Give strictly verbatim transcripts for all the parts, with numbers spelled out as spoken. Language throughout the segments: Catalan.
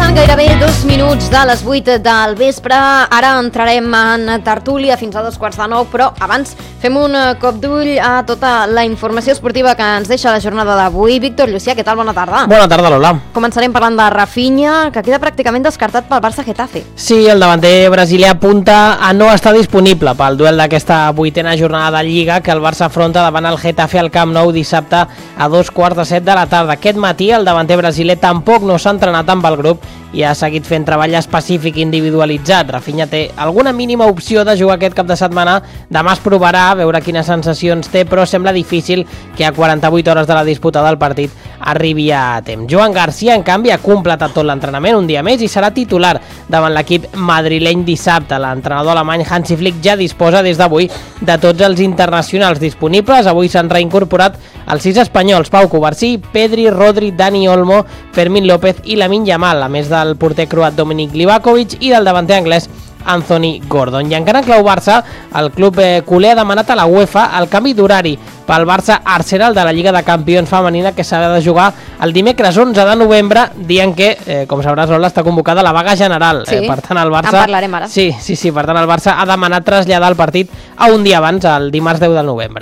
Passen gairebé dos minuts de les vuit del vespre. Ara entrarem en tertúlia fins a dos quarts de nou, però abans fem un cop d'ull a tota la informació esportiva que ens deixa la jornada d'avui. Víctor Llucià, què tal? Bona tarda. Bona tarda, Lola. Començarem parlant de Rafinha, que queda pràcticament descartat pel Barça-Getafe. Sí, el davanter brasilià apunta a no estar disponible pel duel d'aquesta vuitena jornada de Lliga que el Barça afronta davant el Getafe al Camp Nou dissabte a dos quarts de set de la tarda. Aquest matí el davanter brasiler tampoc no s'ha entrenat amb el grup i ha seguit fent treball específic individualitzat. Rafinha té alguna mínima opció de jugar aquest cap de setmana. Demà es provarà, a veure quines sensacions té, però sembla difícil que a quaranta-vuit hores de la disputa del partit arribi a temps. Joan Garcia, en canvi, ha completat tot l'entrenament un dia més i serà titular davant l'equip madrileny dissabte. L'entrenador alemany Hansi Flick ja disposa des d'avui de tots els internacionals disponibles. Avui s'han reincorporat els sis espanyols: Pau Cubarsí, Pedri, Rodri, Dani Olmo, Fermín López i Lamine Yamal, a més del porter croat Dominik Livakovic i del davanter anglès Anthony Gordon. I encara en clau Barça, el club eh, culer ha demanat a la UEFA el canvi d'horari pel Barça Arsenal de la Lliga de Campions femenina, que s'ha de jugar el dimecres onze de novembre, dient que, eh, com sabràs, Lola, està convocada la vaga general. Sí, eh, per tant, el Barça, en parlarem ara. Sí, sí, sí, per tant, el Barça ha demanat traslladar el partit a un dia abans, el dimarts deu de novembre.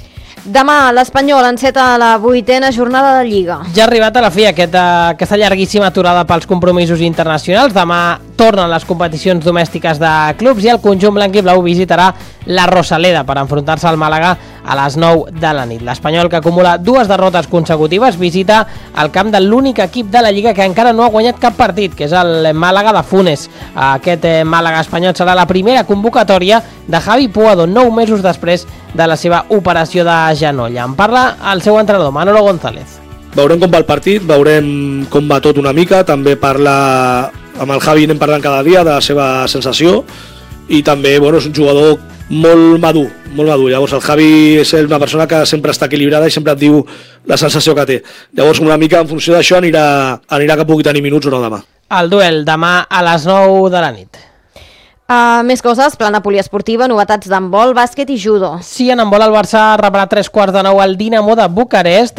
Demà l'Espanyol enceta la vuitena jornada de Lliga. Ja ha arribat a la fi aquesta, aquesta llarguíssima aturada pels compromisos internacionals. Demà tornen les competicions domèstiques de clubs i el conjunt blanc i blau visitarà la Rosaleda per enfrontar-se al Màlaga a les nou de la nit. L'Espanyol, que acumula dues derrotes consecutives, visita el camp de l'únic equip de la Lliga que encara no ha guanyat cap partit, que és el Màlaga de Funes. Aquest Màlaga espanyol serà la primera convocatòria de Javi Puado, nou mesos després de la seva operació de genoll. En parla el seu entrenador, Manolo González. Veurem com va el partit, veurem com va tot una mica, també parla amb el Javi, anem parlant cada dia de la seva sensació i també, bueno, és un jugador molt madur, molt madur. Llavors el Javi és una persona que sempre està equilibrada i sempre et diu la sensació que té. Llavors una mica en funció d'això anirà, anirà que pugui tenir minuts o no demà. El duel demà a les nou de la nit. Uh, més coses, plana poliesportiva, novetats d'handbol, bàsquet i judo. Sí, en handbol el Barça rebrà tres quarts de nou al Dinamo de Bucarest.